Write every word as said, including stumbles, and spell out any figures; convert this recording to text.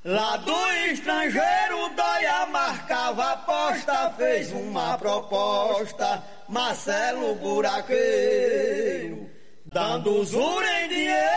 Lá do estrangeiro, Dóia marcava aposta, fez uma proposta, Marcelo Buraqueiro, dando usura em dinheiro.